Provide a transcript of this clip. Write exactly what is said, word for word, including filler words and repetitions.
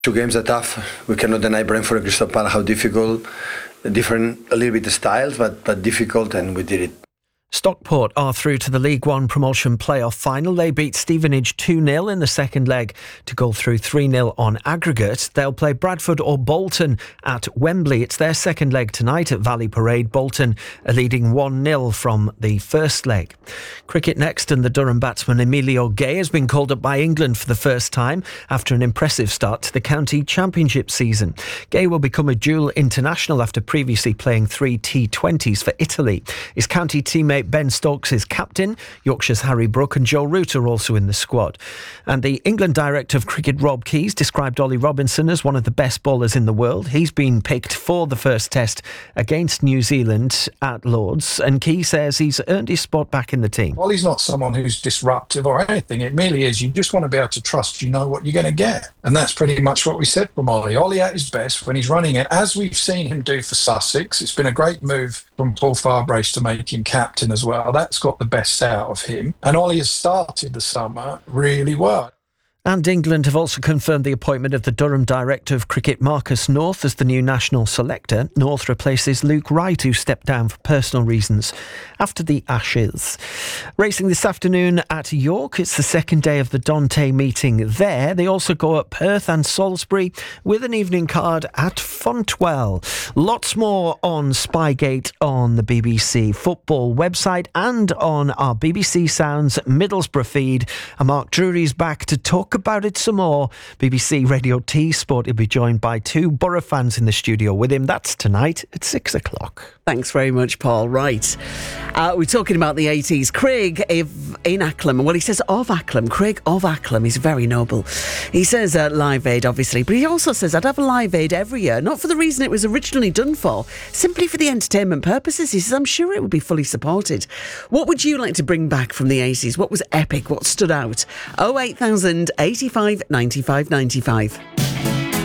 Two games are tough. We cannot deny Brentford and Crystal Palace how difficult, different, a little bit the styles, but, but difficult, and we did it. Stockport are through to the League One promotion playoff final. They beat Stevenage two nil in the second leg to go through three nil on aggregate. They'll play Bradford or Bolton at Wembley. It's their second leg tonight at Valley Parade. Bolton are leading one nil from the first leg. Cricket next, and the Durham batsman Emilio Gay has been called up by England for the first time after an impressive start to the county championship season. Gay will become a dual international after previously playing three T twenties for Italy. His county teammate Ben Stokes is captain. Yorkshire's Harry Brook and Joe Root are also in the squad. And the England director of cricket, Rob Keys, described Ollie Robinson as one of the best bowlers in the world. He's been picked for the first test against New Zealand at Lord's, and Keys says he's earned his spot back in the team. Ollie's not someone who's disruptive or anything. It merely is you just want to be able to trust you know what you're going to get. And that's pretty much what we said from Ollie. Ollie at his best when he's running it, as we've seen him do for Sussex. It's been a great move from Paul Farbrace to make him captain as well. That's got the best out of him. And Ollie has started the summer really well. And England have also confirmed the appointment of the Durham director of cricket, Marcus North, as the new national selector. North replaces Luke Wright, who stepped down for personal reasons after the Ashes. Racing this afternoon at York. It's the second day of the Dante meeting there. They also go at Perth and Salisbury with an evening card at Fontwell. Lots more on Spygate on the B B C Football website and on our B B C Sounds Middlesbrough feed. And Mark Drury's back to talk about it some more. B B C Radio T Sport. He'll be joined by two Borough fans in the studio with him. That's tonight at six o'clock. Thanks very much, Paul. Right. Uh, we're talking about the eighties. Craig if, in Acklam. Well, he says of Acklam. Craig of Acklam. He's very noble. He says uh, Live Aid, obviously, but he also says I'd have a Live Aid every year, not for the reason it was originally done for, simply for the entertainment purposes. He says I'm sure it would be fully supported. What would you like to bring back from the eighties? What was epic? What stood out? oh eight thousand eighty-five ninety-five ninety-five.